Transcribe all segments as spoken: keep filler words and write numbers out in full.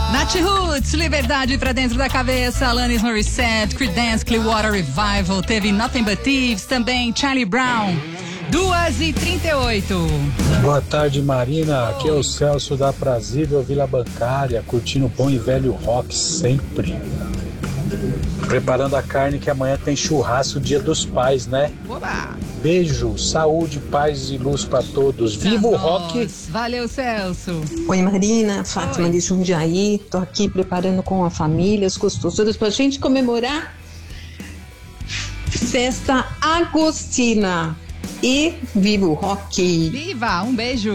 Nath Roots, Liberdade pra dentro da cabeça, Alanis Morissette, Creedence Clearwater Revival, teve Nothing But Thieves, também Charlie Brown, duas e trinta e oito. Boa tarde, Marina, aqui é o Celso da Prazível Vila Bancária, curtindo bom e velho rock sempre. Preparando a carne que amanhã tem churrasco, Dia dos Pais, né? Oba! Beijo, saúde, paz e luz pra todos. Viva o rock! Valeu, Celso. Oi, Marina, Fátima Oi. de Jundiaí. Tô aqui preparando com a família as costuras pra gente comemorar Festa Agostina. E viva o rock! Viva, um beijo.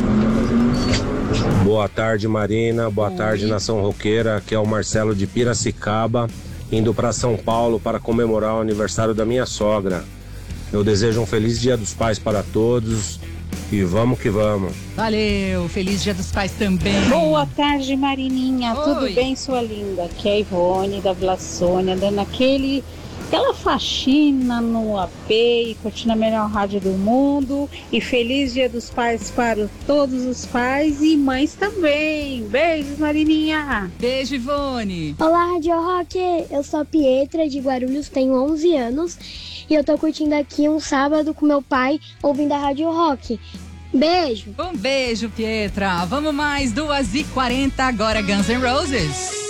Boa tarde, Marina. Boa Oi. tarde, Nação Roqueira. Aqui é o Marcelo de Piracicaba, indo para São Paulo para comemorar o aniversário da minha sogra. Eu desejo um feliz Dia dos Pais para todos e vamos que vamos. Valeu, feliz Dia dos Pais também. Boa tarde, Marininha. Oi. Tudo bem, sua linda? Aqui é a Ivone da Vila Sônia, dando aquele, aquela faxina no A P e curtindo a melhor rádio do mundo. E feliz Dia dos Pais para todos os pais e mães também. Beijos, Marininha. Beijo, Ivone. Olá, Rádio Rock! Eu sou a Pietra de Guarulhos, tenho onze anos e eu tô curtindo aqui um sábado com meu pai ouvindo a Rádio Rock. Beijo! Um beijo, Pietra. Vamos mais, duas e quarenta, agora Guns N' Roses.